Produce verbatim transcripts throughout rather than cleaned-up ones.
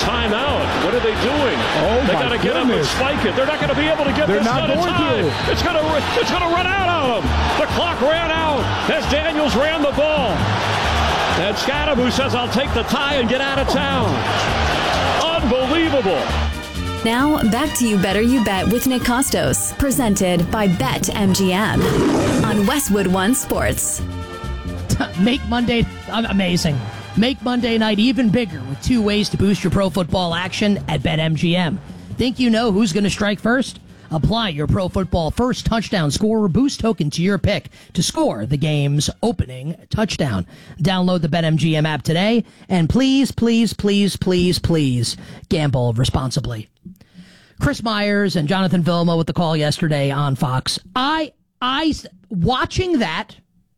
timeout. What are they doing? Oh, they my got to get up and spike it. They're not going to be able to get They're this not done in going time. to. It's going to it's going to run out on them. The clock ran out as Daniels ran the ball. And Scadaboo says, I'll take the tie and get out of town. Unbelievable. Now, back to You Better You Bet with Nick Costos, presented by BetMGM on Westwood One Sports. Make Monday amazing. Make Monday night even bigger with two ways to boost your pro football action at BetMGM. Think you know who's going to strike first? Apply your Pro Football First touchdown scorer boost token to your pick to score the game's opening touchdown. Download the BetMGM app today, and please, please, please, please, please gamble responsibly. Chris Myers and Jonathan Vilma with the call yesterday on Fox. I, I, watching that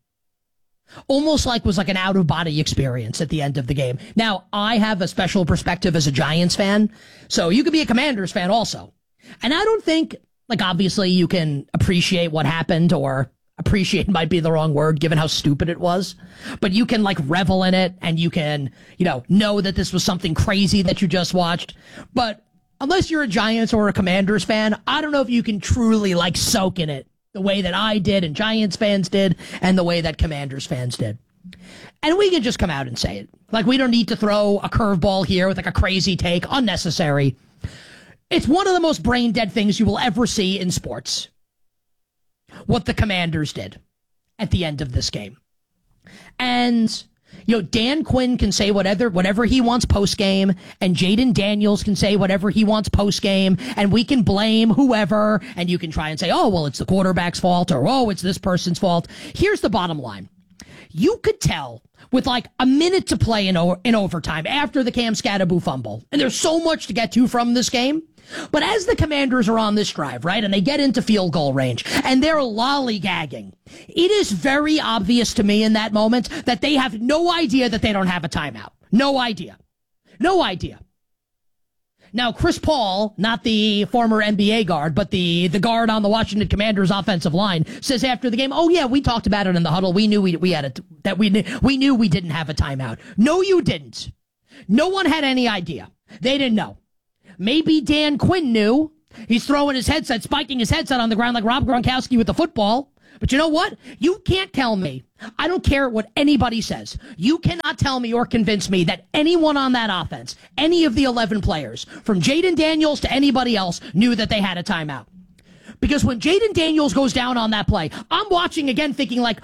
almost like was like an out-of-body experience at the end of the game. Now, I have a special perspective as a Giants fan, so you could be a Commanders fan also. And I don't think, like, obviously you can appreciate what happened, or appreciate might be the wrong word given how stupid it was, but you can, like, revel in it, and you can, you know, know that this was something crazy that you just watched. But unless you're a Giants or a Commanders fan, I don't know if you can truly, like, soak in it the way that I did and Giants fans did and the way that Commanders fans did. And we can just come out and say it. Like, we don't need to throw a curveball here with, like, a crazy take. Unnecessary. It's one of the most brain-dead things you will ever see in sports. What the Commanders did at the end of this game. And, you know, Dan Quinn can say whatever whatever he wants post-game, and Jaden Daniels can say whatever he wants post-game, and we can blame whoever, and you can try and say, oh, well, it's the quarterback's fault, or, oh, it's this person's fault. Here's the bottom line. You could tell with like a minute to play in, o- in overtime after the Cam Scadaboo fumble, and there's so much to get to from this game. But as the Commanders are on this drive, right, and they get into field goal range, and they're lollygagging, it is very obvious to me in that moment that they have no idea that they don't have a timeout. No idea. No idea. Now, Chris Paul, not the former N B A guard, but the, the guard on the Washington Commanders offensive line, says after the game, oh, yeah, we talked about it in the huddle. We knew we, we had it, that we, we knew we didn't have a timeout. No, you didn't. No one had any idea. They didn't know. Maybe Dan Quinn knew. He's throwing his headset, spiking his headset on the ground like Rob Gronkowski with the football. But you know what? You can't tell me. I don't care what anybody says. You cannot tell me or convince me that anyone on that offense, any of the eleven players, from Jaden Daniels to anybody else, knew that they had a timeout. Because when Jaden Daniels goes down on that play, I'm watching again thinking like,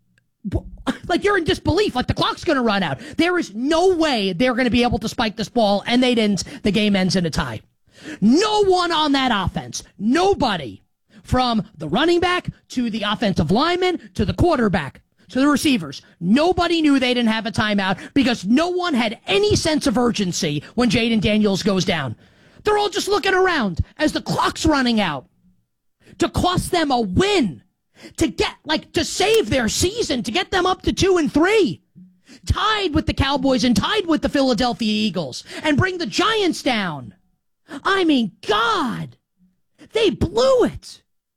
like you're in disbelief, like the clock's going to run out. There is no way they're going to be able to spike this ball, and they didn't. The game ends in a tie. No one on that offense, nobody, from the running back to the offensive lineman to the quarterback to the receivers, nobody knew they didn't have a timeout because no one had any sense of urgency when Jaden Daniels goes down. They're all just looking around as the clock's running out to cost them a win. To get, like, to save their season, to get them up to two and three, tied with the Cowboys and tied with the Philadelphia Eagles, and bring the Giants down. I mean, God, they blew it.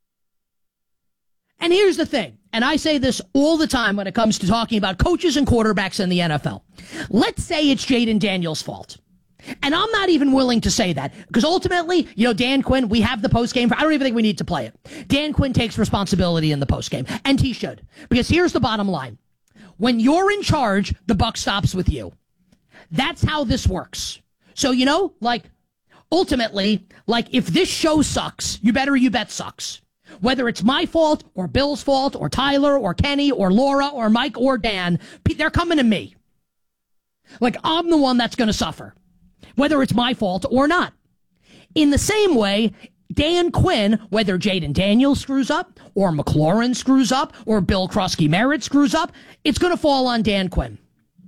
And here's the thing, and I say this all the time when it comes to talking about coaches and quarterbacks in the N F L. Let's say it's Jaden Daniels' fault. And I'm not even willing to say that, because ultimately, you know, Dan Quinn, we have the postgame. I don't even think we need to play it. Dan Quinn takes responsibility in the postgame, and he should. Because here's the bottom line. When you're in charge, the buck stops with you. That's how this works. So, you know, like, ultimately, like, if this show sucks, You Better You Bet sucks. Whether it's my fault, or Bill's fault, or Tyler, or Kenny, or Laura, or Mike, or Dan, they're coming to me. Like, I'm the one that's going to suffer. Whether it's my fault or not. In the same way, Dan Quinn, whether Jaden Daniels screws up, or McLaurin screws up, or Bill Krusky-Merritt screws up, it's going to fall on Dan Quinn.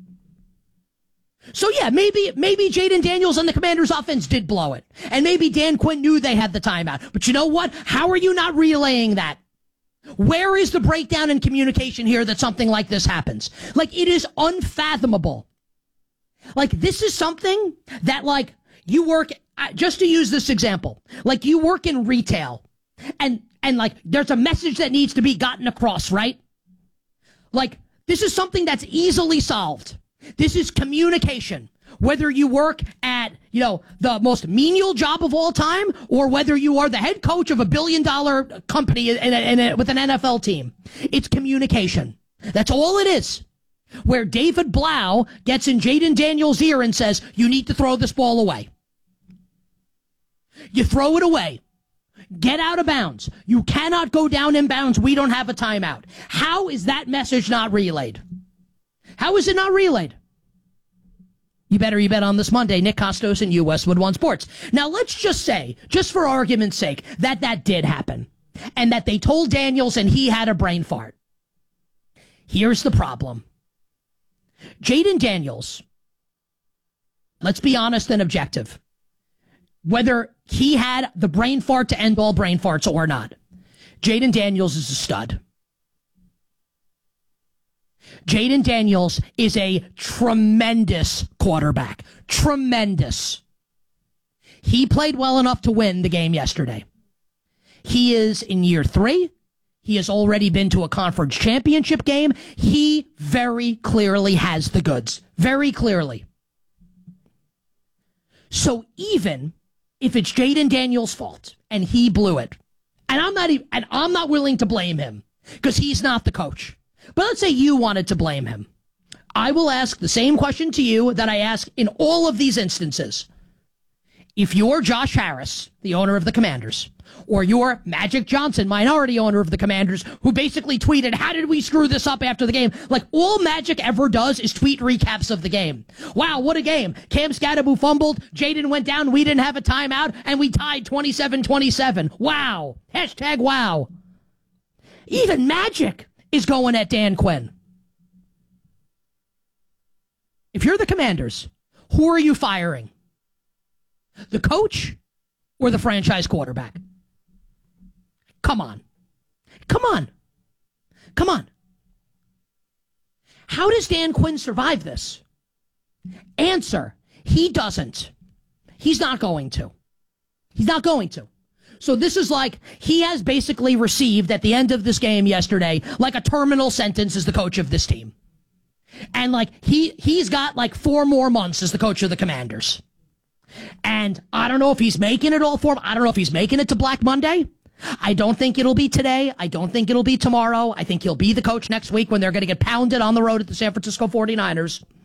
So yeah, maybe maybe Jaden Daniels and the Commanders' offense did blow it. And maybe Dan Quinn knew they had the timeout. But you know what? How are you not relaying that? Where is the breakdown in communication here that something like this happens? Like, it is unfathomable. Like, this is something that, like, you work, just to use this example, like, you work in retail, and, and like, there's a message that needs to be gotten across, right? Like, this is something that's easily solved. This is communication. Whether you work at you know, the most menial job of all time, or whether you are the head coach of a billion dollar company in a, in a, with an N F L team. It's communication. That's all it is. Where David Blau gets in Jaden Daniels' ear and says, you need to throw this ball away. You throw it away. Get out of bounds. You cannot go down in bounds. We don't have a timeout. How is that message not relayed? How is it not relayed? You better you bet on this Monday. Nick Kostos and you, Westwood One Sports. Now, let's just say, just for argument's sake, that that did happen and that they told Daniels and he had a brain fart. Here's the problem. Jaden Daniels, let's be honest and objective, whether he had the brain fart to end all brain farts or not, Jaden Daniels is a stud. Jaden Daniels is a tremendous quarterback. Tremendous. He played well enough to win the game yesterday. He is in year three. He has already been to a conference championship game. He very clearly has the goods. Very clearly. So even if it's Jaden Daniels' fault and he blew it, and I'm not even, and I'm not willing to blame him because he's not the coach. But let's say you wanted to blame him. I will ask the same question to you that I ask in all of these instances. If you're Josh Harris, the owner of the Commanders, or you're Magic Johnson, minority owner of the Commanders, who basically tweeted, how did we screw this up after the game? Like, all Magic ever does is tweet recaps of the game. Wow, what a game. Cam Scadaboo fumbled, Jaden went down, we didn't have a timeout, and we tied twenty-seven twenty-seven. Wow. Hashtag wow. Even Magic is going at Dan Quinn. If you're the Commanders, who are you firing? The coach or the franchise quarterback? Come on. Come on. Come on. How does Dan Quinn survive this? Answer, he doesn't. He's not going to. He's not going to. So this is like he has basically received at the end of this game yesterday, like a terminal sentence as the coach of this team. And like he, he's got like four more months as the coach of the Commanders. And I don't know if he's making it all for him. I don't know if he's making it to Black Monday. I don't think it'll be today. I don't think it'll be tomorrow. I think he'll be the coach next week when they're going to get pounded on the road at the San Francisco forty-niners.